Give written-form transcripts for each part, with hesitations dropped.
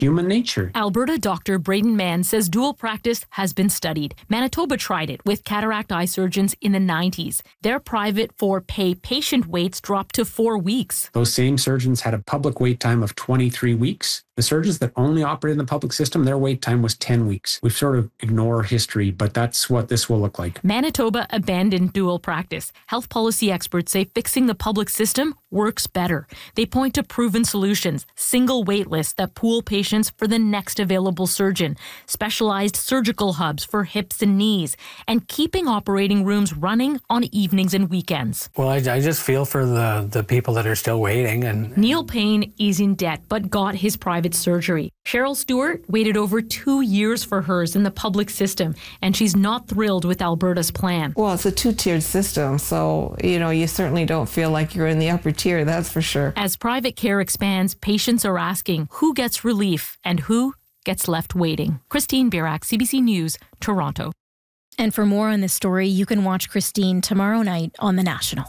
human nature. Alberta doctor Braden Mann says dual practice has been studied. Manitoba tried it with cataract eye surgeons in the 90s. Their private for-pay patient waits dropped to 4 weeks. Those same surgeons had a public wait time of 23 weeks. The surgeons that only operate in the public system, their wait time was 10 weeks. We sort of ignore history, but that's what this will look like. Manitoba abandoned dual practice. Health policy experts say fixing the public system works better. They point to proven solutions, single wait lists that pool patients for the next available surgeon, specialized surgical hubs for hips and knees, and keeping operating rooms running on evenings and weekends. Well, I just feel for the people that are still waiting. And Neil Payne is in debt, but got his private surgery. Cheryl Stewart waited over 2 years for hers in the public system, and she's not thrilled with Alberta's plan. Well, it's a two-tiered system, so, you certainly don't feel like you're in the upper tier, that's for sure. As private care expands, patients are asking who gets relief and who gets left waiting. Christine Birak, CBC News, Toronto. And for more on this story, you can watch Christine tomorrow night on The National.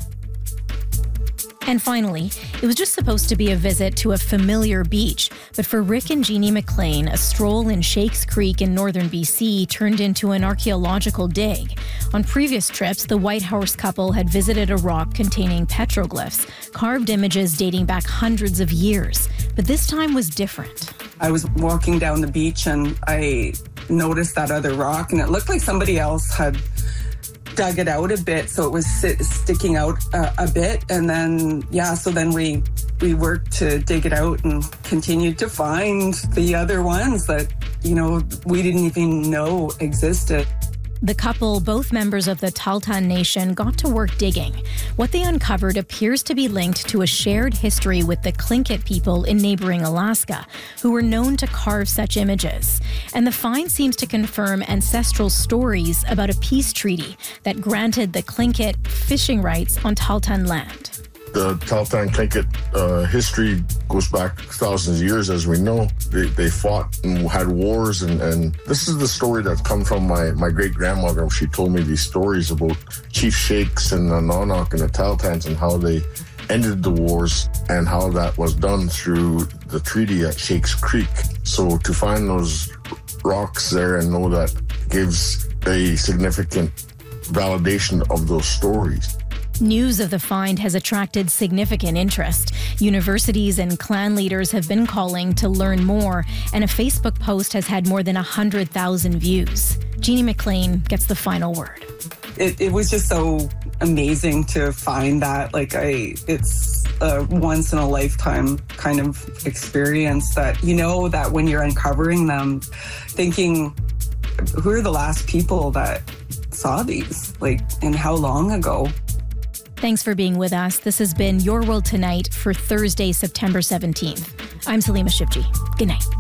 And finally, it was just supposed to be a visit to a familiar beach, but for Rick and Jeannie McLean, a stroll in Shakes Creek in northern BC turned into an archaeological dig. On previous trips, the White Horse couple had visited a rock containing petroglyphs, carved images dating back hundreds of years. But this time was different. I was walking down the beach and I noticed that other rock, and it looked like somebody else had dug it out a bit, so it was sticking out a bit, and then so then we worked to dig it out and continued to find the other ones that we didn't even know existed. The couple, both members of the Tahltan Nation, got to work digging. What they uncovered appears to be linked to a shared history with the Tlingit people in neighboring Alaska, who were known to carve such images. And the find seems to confirm ancestral stories about a peace treaty that granted the Tlingit fishing rights on Tahltan land. The Tahltan Tlingit history goes back thousands of years, as we know. They fought and had wars, and this is the story that come from my great-grandmother. She told me these stories about Chief Shakes and the Nanak and the Tahltans and how they ended the wars and how that was done through the treaty at Shakes Creek. So to find those rocks there and know that gives a significant validation of those stories. News of the find has attracted significant interest. Universities and clan leaders have been calling to learn more, and a Facebook post has had more than 100,000 views. Jeannie McLean gets the final word. It was just so amazing to find that. It's a once in a lifetime kind of experience that, that when you're uncovering them, thinking, who are the last people that saw these? And how long ago? Thanks for being with us. This has been Your World Tonight for Thursday, September 17th. I'm Salima Shivji. Good night.